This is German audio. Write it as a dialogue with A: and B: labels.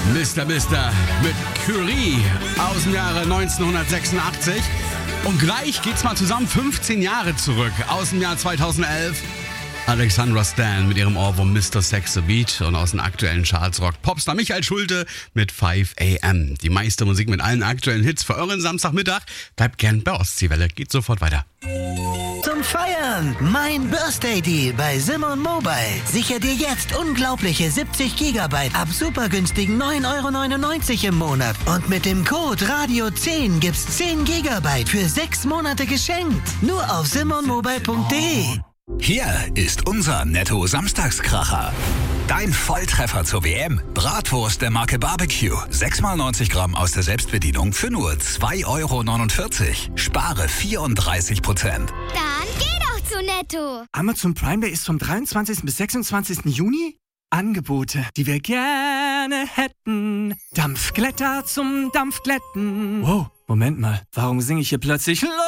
A: Mister mit Curie aus dem Jahre 1986. Und gleich geht's mal zusammen 15 Jahre zurück, aus dem Jahr 2011. Alexandra Stan mit ihrem Ohrwurm Mr. Sex the Beat und aus den aktuellen Charts rockt Popstar Michael Schulte mit 5 AM. Die meiste Musik mit allen aktuellen Hits für euren Samstagmittag. Bleibt gern bei Ostseewelle, geht sofort weiter.
B: Zum Feiern mein Birthday Deal bei Simon Mobile. Sicher dir jetzt unglaubliche 70 GB ab super günstigen 9,99 € im Monat. Und mit dem Code Radio10 gibt's 10 GB für 6 Monate geschenkt. Nur auf simonmobile.de.
C: Hier ist unser Netto-Samstagskracher. Dein Volltreffer zur WM. Bratwurst der Marke Barbecue. 6x90 Gramm aus der Selbstbedienung für nur 2,49 €. Spare 34%.
D: Dann geh doch zu Netto.
E: Amazon Prime Day ist vom 23. bis 26. Juni. Angebote, die wir gerne hätten. Dampfglätter zum Dampfglätten. Wow, Moment mal. Warum singe ich hier plötzlich Los?